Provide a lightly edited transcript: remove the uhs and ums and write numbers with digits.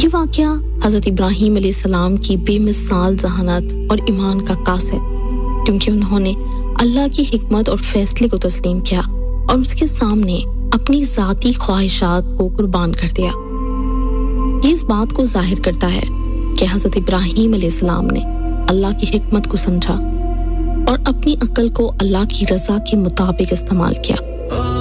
ये वाक़या हज़रत इब्राहीम अलैहिस्सलाम की बेमिसाल ज़हानत और ईमान का कास है, क्योंकि उन्होंने अल्लाह की हिकमत और फैसले को तस्लीम किया और उसके सामने अपनी ज़ाती ख्वाहिशात को कुर्बान कर दिया। ये इस बात को जाहिर करता है कि हज़रत इब्राहीम अलैहिस्सलाम ने अल्लाह की हिकमत को समझा और अपनी अक्ल को अल्लाह की रज़ा के मुताबिक इस्तेमाल किया।